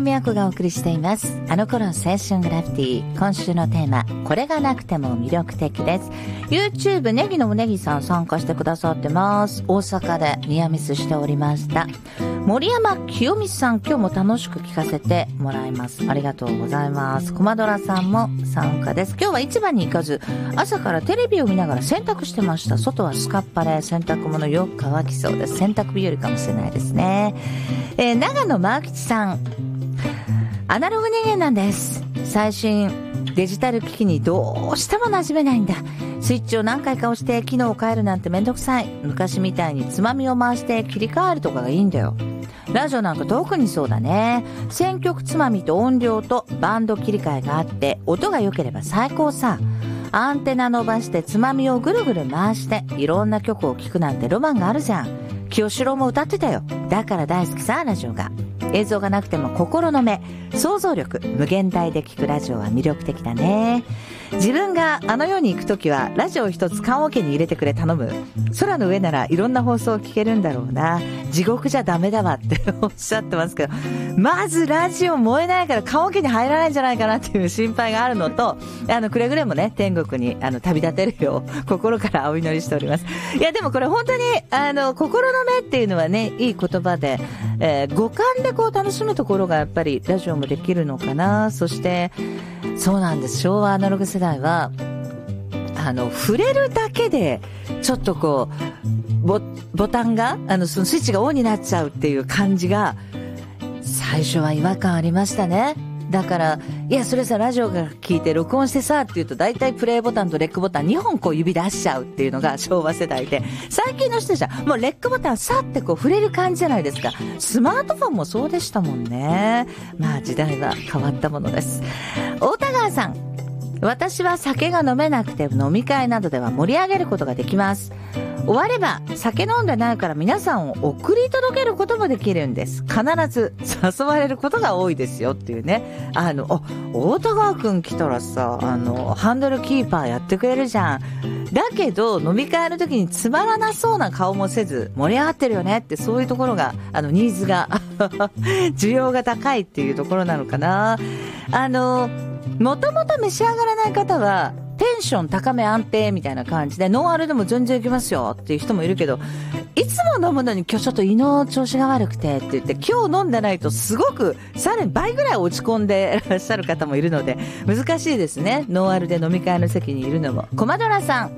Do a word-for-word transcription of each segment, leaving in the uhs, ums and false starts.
野美和子がお送りしています。あの頃青春グラフィティ。今週のテーマ、これがなくても魅力的です。 YouTube ネギのおネギさん参加してくださってます。大阪でニアミスしておりました。森山清美さん、今日も楽しく聞かせてもらいます。ありがとうございます。コマドラさんも参加です。今日は市場に行かず、朝からテレビを見ながら洗濯してました。外はスカッパで洗濯物よく乾きそうです。洗濯日和かもしれないですね。えー、長野真吉さん、アナログ人間なんです。最新デジタル機器にどうしても馴染めないんだ。スイッチを何回か押して機能を変えるなんてめんどくさい。昔みたいにつまみを回して切り替えるとかがいいんだよ。ラジオなんか特にそうだね。選曲つまみと音量とバンド切り替えがあって、音が良ければ最高さ。アンテナ伸ばしてつまみをぐるぐる回していろんな曲を聴くなんてロマンがあるじゃん。清志郎も歌ってたよ。だから大好きさ、ラジオが。映像がなくても心の目、想像力無限大で聞くラジオは魅力的だね。自分があの世に行くときはラジオ一つ棺桶に入れてくれ頼む。空の上ならいろんな放送を聞けるんだろうな。地獄じゃダメだわっておっしゃってますけど、まずラジオ燃えないから棺桶に入らないんじゃないかなっていう心配があるのと、あのくれぐれもね、天国にあの旅立てるよう心からお祈りしております。いやでもこれ本当にあの心の目っていうのはね、いい言葉で、えー、五感でこう楽しむところがやっぱりラジオもできるのかな。そしてそうなんです。昭和アナログ世代はあの触れるだけでちょっとこう ボ, ボタンがあのそのスイッチがオンになっちゃうっていう感じが最初は違和感ありましたね。だからいやそれさラジオが聞いて録音してさって言うと大体プレイボタンとレックボタンにほんこう指出しちゃうっていうのが昭和世代で、最近の人じゃもうレックボタンさってこう触れる感じじゃないですか。スマートフォンもそうでしたもんね。まあ時代は変わったものです。大田川さん、私は酒が飲めなくて飲み会などでは盛り上げることができます。終われば酒飲んでないから皆さんを送り届けることもできるんです。必ず誘われることが多いですよっていうね。あの、あ、大田川くん来たらさ、あの、ハンドルキーパーやってくれるじゃん。だけど飲み会の時につまらなそうな顔もせず盛り上がってるよねって、そういうところがあのニーズが需要が高いっていうところなのかな。あの、もともと召し上がらない方はテンション高め安定みたいな感じでノンアルでも全然いけますよっていう人もいるけど、いつも飲むのに今日ちょっと胃の調子が悪くてって言って今日飲んでないとすごくさらに倍ぐらい落ち込んでいらっしゃる方もいるので難しいですね。ノンアルで飲み会の席にいるのも。コマドラさん、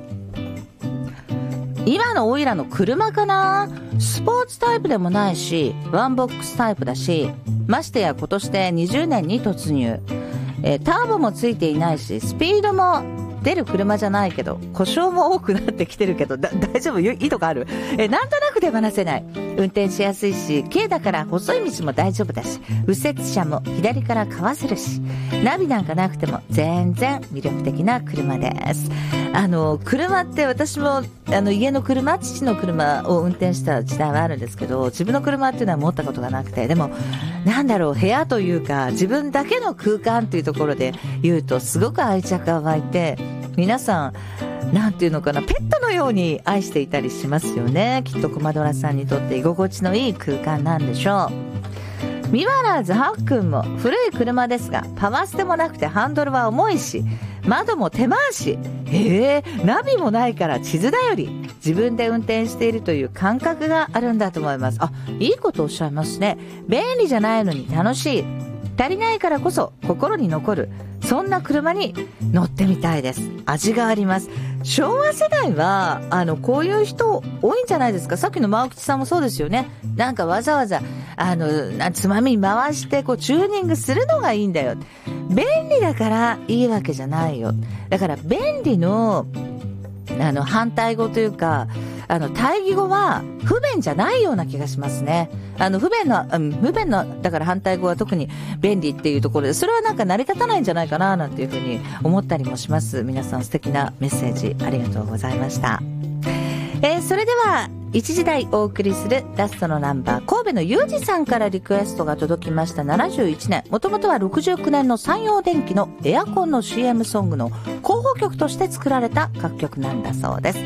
今のオイラの車かな。スポーツタイプでもないしワンボックスタイプだし、ましてや今年でにじゅうねんに突入、えー、ターボもついていないしスピードも出る車じゃないけど故障も多くなってきてるけどだ大丈夫？いいとこある？えなんとなく手放せない。運転しやすいし軽だから細い道も大丈夫だし右折車も左からかわせるしナビなんかなくても全然魅力的な車です。あの車って私もあの家の車、父の車を運転した時代はあるんですけど、自分の車っていうのは持ったことがなくて、でもなんだろう、部屋というか自分だけの空間というところで言うとすごく愛着が湧いて、皆さんなんていうのかな、ペットのように愛していたりしますよね。きっとコマドラさんにとって居心地のいい空間なんでしょう。ミワラーズハックンも古い車ですがパワーステもなくてハンドルは重いし窓も手回し、へえ、ナビもないから地図頼り、自分で運転しているという感覚があるんだと思います。あ、いいことおっしゃいますね。便利じゃないのに楽しい、足りないからこそ心に残る、そんな車に乗ってみたいです。味があります。昭和世代はあのこういう人多いんじゃないですか。さっきのマオキチさんもそうですよね。なんかわざわざあのつまみ回してこうチューニングするのがいいんだよ。便利だからいいわけじゃないよ。だから便利のあの反対語というかあの対義語は不便じゃないような気がしますね。あの不便な、うん、不便なだから反対語は特に便利っていうところで、それはなんか成り立たないんじゃないかななんていうふうに思ったりもします。皆さん素敵なメッセージありがとうございました。えー、それではいちじ台お送りするラストのナンバー、神戸のゆうじさんからリクエストが届きました。ななじゅういちねん、もともとはろくじゅうきゅうねんの山陽電機のエアコンの シーエム ソングの候補曲として作られた楽曲なんだそうです。